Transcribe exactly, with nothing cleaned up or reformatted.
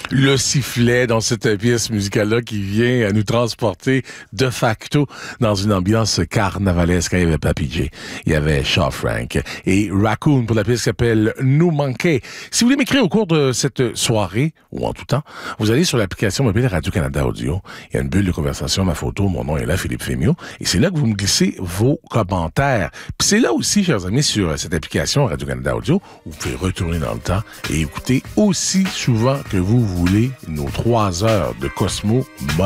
Le sifflet dans cette pièce musicale-là qui vient à nous transporter de facto dans une ambiance carnavalesque. Il y avait Papy J, il y avait Shaw Frank et Raccoon pour la pièce qui s'appelle Nous manquait. Si vous voulez m'écrire au cours de cette soirée, ou en tout temps, vous allez sur l'application mobile Radio-Canada Audio. Il y a une bulle de conversation, ma photo, mon nom est là, Philippe Fémiot. Et c'est là que vous me glissez vos commentaires. Puis c'est là aussi, chers amis, sur cette application Radio-Canada Audio, vous pouvez retourner dans le temps et écouter aussi souvent que vous voulez nos trois heures de Cosmo